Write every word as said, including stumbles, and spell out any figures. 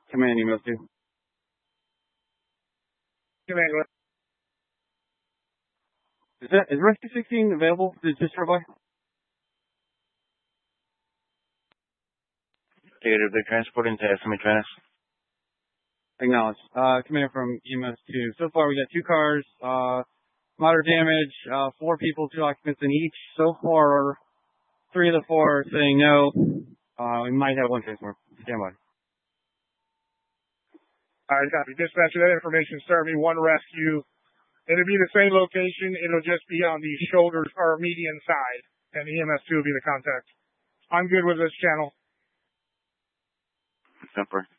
Command E M S two. Command, go ahead. Is that is Rescue sixteen available to just drive by? Negative, they're transporting to semi-trans. Acknowledged. Uh, Commander from E M S two. So far, we got two cars, uh, moderate damage, uh, four people, two occupants in each. So far, three of the four are saying no. Uh, we might have one transport. Stand by. All right, copy. Dispatcher, that information served me. One rescue. It'll be the same location. It'll just be on the shoulders or median side, and E M S two will be the contact. I'm good with this channel. Simper.